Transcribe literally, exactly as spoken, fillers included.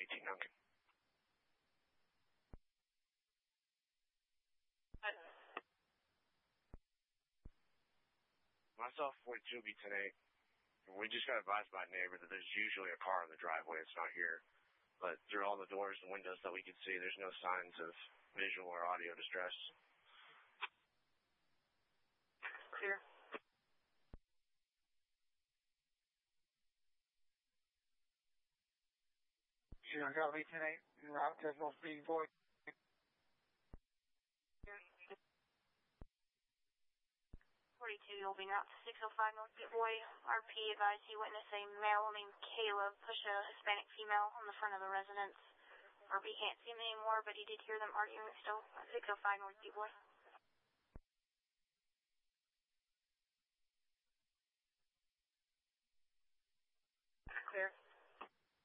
eighteen Duncan. Myself, forty-two, be ten eight. We just got advised by a neighbor that there's usually a car in the driveway. It's not here. But through all the doors and windows that we can see, there's no signs of visual or audio distress. Clear. Sure, I got ten eight. Route Tesla speeding boy. forty-two, you'll be out to six oh five North Boy. R P advised he witnessed a male named Caleb push a Hispanic female on the front of the residence. R P can't see him anymore, but he did hear them arguing still at six oh five North Boy.